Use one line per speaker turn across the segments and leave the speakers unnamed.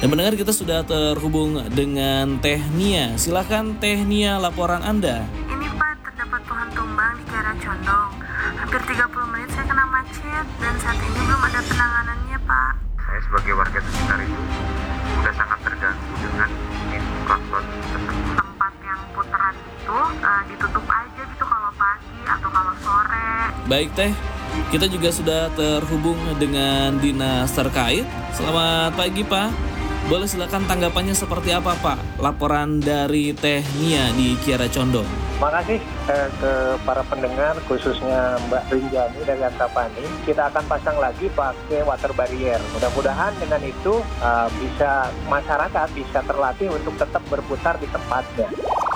Dan pendengar, kita sudah terhubung dengan Teh Nia. Silakan Teh Nia, laporan Anda.
Ini Pak, terdapat pohon tumbang di Kiara Condong. Hampir 30 menit saya kena macet dan saat ini belum ada penanganannya Pak.
Saya sebagai warga sekitar itu sudah sangat terganggu dengan klakson tersebut.
Tempat yang putaran itu ditutup aja gitu kalau pagi atau kalau sore.
Baik Teh, kita juga sudah terhubung dengan dinas terkait. Selamat pagi Pak. Boleh silakan tanggapannya seperti apa Pak? Laporan dari Teh Nia di Kiara Condong.
Terima kasih ke para pendengar, khususnya Mbak Rinjani dari Antapani. Kita akan pasang lagi pakai water barrier. Mudah-mudahan dengan itu bisa masyarakat bisa terlatih untuk tetap berputar di tempatnya.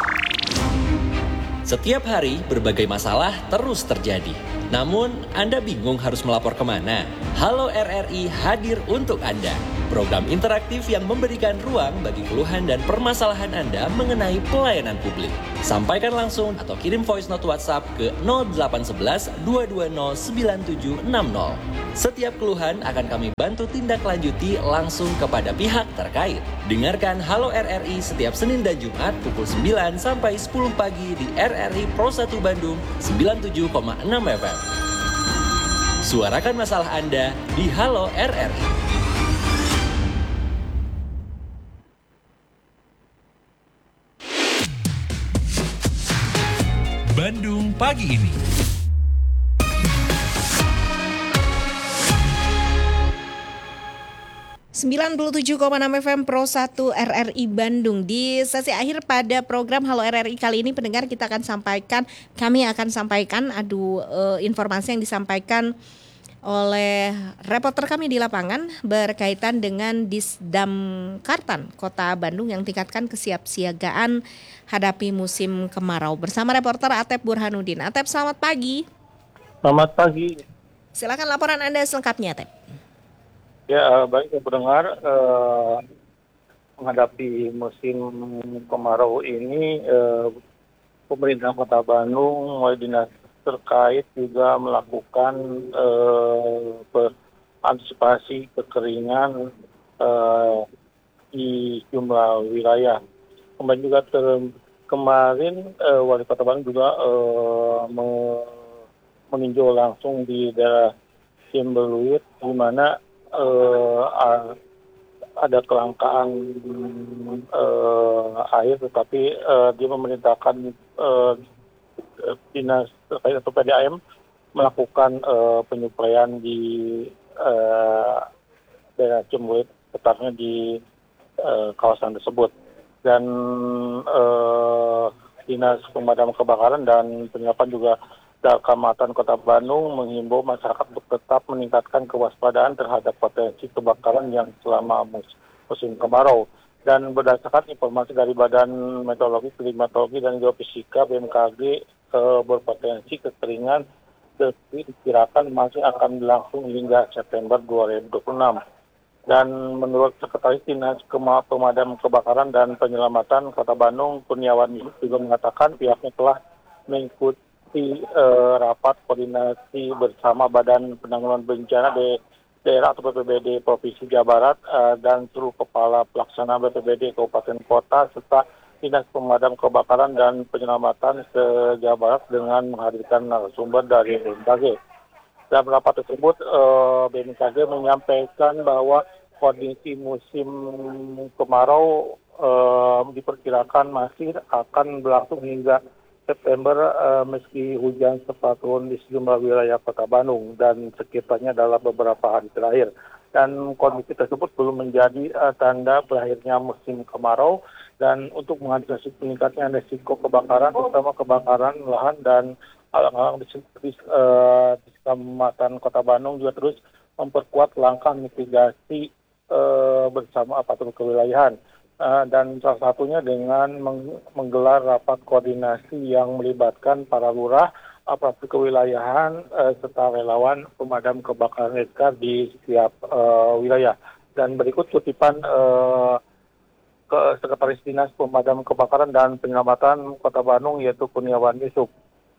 Setiap hari berbagai masalah terus terjadi. Namun Anda bingung harus melapor kemana? Halo RRI hadir untuk Anda. Program interaktif yang memberikan ruang bagi keluhan dan permasalahan Anda mengenai pelayanan publik. Sampaikan langsung atau kirim voice note WhatsApp ke 0811 220 9760. Setiap keluhan akan kami bantu tindak lanjuti langsung kepada pihak terkait. Dengarkan Halo RRI setiap Senin dan Jumat pukul 9 sampai 10 pagi di RRI Pro 1 Bandung 97,6 FM. Suarakan masalah Anda di Halo RRI.
Bandung pagi ini.
(97,6 FM) Pro 1 RRI Bandung. Di sesi akhir pada program Halo RRI kali ini, pendengar, kami akan sampaikan informasi yang disampaikan oleh reporter kami di lapangan berkaitan dengan Disdamkartan Kota Bandung yang tingkatkan kesiapsiagaan hadapi musim kemarau. Bersama reporter Atep Burhanuddin. Atep, selamat pagi.
Selamat pagi.
Silakan laporan Anda selengkapnya, Atep.
Ya, baik pendengar, menghadapi musim kemarau ini, pemerintah Kota Bandung melalui dinas terkait juga melakukan antisipasi kekeringan di jumlah wilayah. Kemudian juga kemarin Wali Kota Bandung juga meninjau langsung di daerah Cimbeluit, di mana ada kelangkaan air, tetapi dia memerintahkan dinas terkait atau PDAM melakukan penyuplaian di daerah Cimbeluit, tepatnya di kawasan tersebut. Dan dinas pemadam kebakaran dan penyerapan juga Kecamatan Kota Bandung menghimbau masyarakat untuk tetap meningkatkan kewaspadaan terhadap potensi kebakaran yang selama musim kemarau. Dan berdasarkan informasi dari Badan Meteorologi, Klimatologi, dan Geofisika BMKG, berpotensi kekeringan diperkirakan masih akan berlangsung hingga September 2026. Dan menurut Sekretaris Dinas Pemadam Kebakaran dan Penyelamatan Kota Bandung, Kurniawan juga mengatakan pihaknya telah mengikuti rapat koordinasi bersama Badan Penanggulangan Bencana Daerah atau BPBD Provinsi Jawa Barat dan seluruh kepala pelaksana BPBD Kabupaten Kota serta Dinas Pemadam Kebakaran dan Penyelamatan se-Jawa Barat dengan menghadirkan narasumber dari BMKG. Dalam rapat tersebut, BMKG menyampaikan bahwa kondisi musim kemarau diperkirakan masih akan berlangsung hingga September, meski hujan sempat turun di sejumlah wilayah Kota Bandung dan sekitarnya dalam beberapa hari terakhir. Dan kondisi tersebut belum menjadi tanda berakhirnya musim kemarau. Dan untuk mengantisipasi meningkatnya risiko kebakaran, terutama kebakaran lahan dan alang-alang di Kecamatan Kota Bandung juga terus memperkuat langkah mitigasi bersama aparatur kewilayahan. Dan salah satunya dengan menggelar rapat koordinasi yang melibatkan para lurah, aparatur kewilayahan, serta relawan pemadam kebakaran Redcar di setiap wilayah. Dan berikut kutipan Sekretaris Dinas Pemadam Kebakaran dan Penyelamatan Kota Bandung, yaitu Kurniawan Yusuf.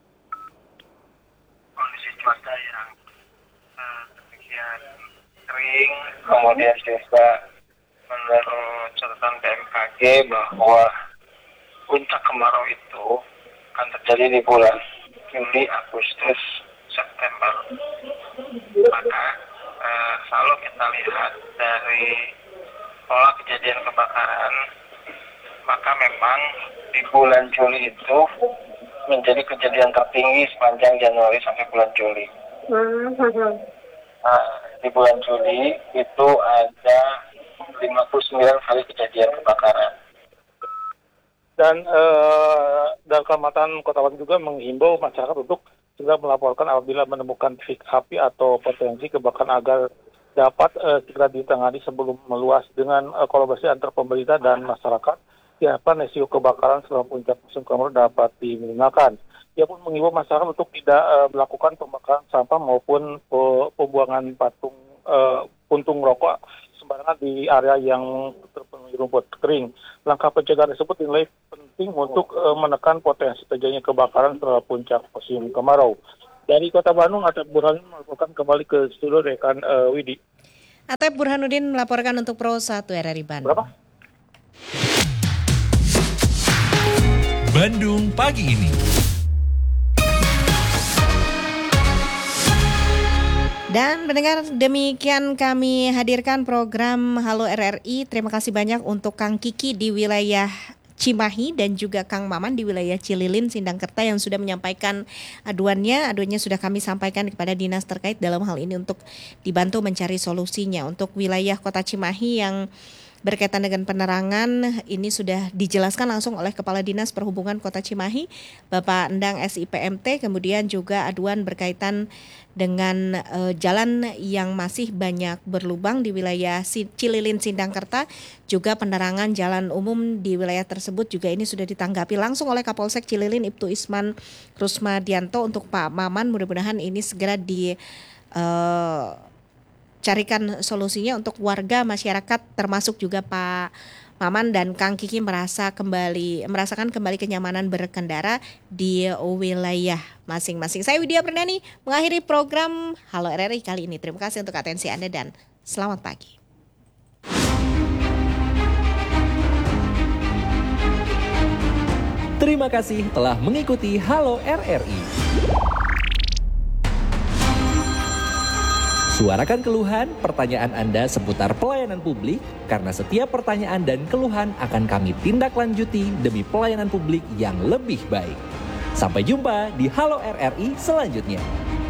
Kondisi cuaca yang demikian kering, kemudian juga
menurut catatan BMKG bahwa puncak kemarau itu akan terjadi di bulan Juli, Agustus, September. Maka selalu kita lihat dari pola kejadian kebakaran, maka memang di bulan Juli itu menjadi kejadian tertinggi sepanjang Januari sampai bulan Juli. Nah, di bulan Juli itu ada 59 kali kejadian kebakaran. Dan Kecamatan Kota Bandung juga menghimbau masyarakat untuk segera melaporkan apabila menemukan titik api atau potensi kebakaran agar dapat segera ditangani sebelum meluas dengan kolaborasi antar pemerintah dan masyarakat. Diharapkan resiko kebakaran selama puncak musim kemarau dapat diminimalkan. Ia pun mengimbau masyarakat untuk tidak melakukan pembakaran sampah maupun pembuangan puntung rokok sembarangan di area yang terpenuhi rumput kering. Langkah pencegahan tersebut dinilai penting untuk menekan potensi terjadinya kebakaran setelah puncak musim kemarau. Dari Kota Bandung, Atep Burhanuddin melaporkan kembali ke studio rekan Widi.
Atep Burhanuddin melaporkan untuk Pro 1 RRI Bandung.
Berapa?
Bandung pagi ini.
Dan mendengar demikian kami hadirkan program Halo RRI. Terima kasih banyak untuk Kang Kiki di wilayah Cimahi dan juga Kang Maman di wilayah Cililin, Sindangkerta yang sudah menyampaikan aduannya. Aduannya sudah kami sampaikan kepada dinas terkait dalam hal ini untuk dibantu mencari solusinya. Untuk wilayah Kota Cimahi yang berkaitan dengan penerangan, ini sudah dijelaskan langsung oleh Kepala Dinas Perhubungan Kota Cimahi, Bapak Endang SIPMT, kemudian juga aduan berkaitan dengan jalan yang masih banyak berlubang di wilayah Cililin, Sindangkerta, juga penerangan jalan umum di wilayah tersebut juga ini sudah ditanggapi langsung oleh Kapolsek Cililin, Ibtu Isman Rusmadianto. Untuk Pak Maman, mudah-mudahan ini segera carikan solusinya untuk warga masyarakat termasuk juga Pak Maman dan Kang Kiki merasakan kembali kenyamanan berkendara di wilayah masing-masing. Saya Widya Perdani mengakhiri program Halo RRI kali ini. Terima kasih untuk atensi Anda dan selamat pagi.
Terima kasih telah mengikuti Halo RRI. Suarakan keluhan, pertanyaan Anda seputar pelayanan publik, karena setiap pertanyaan dan keluhan akan kami tindak lanjuti demi pelayanan publik yang lebih baik. Sampai jumpa di Halo RRI selanjutnya.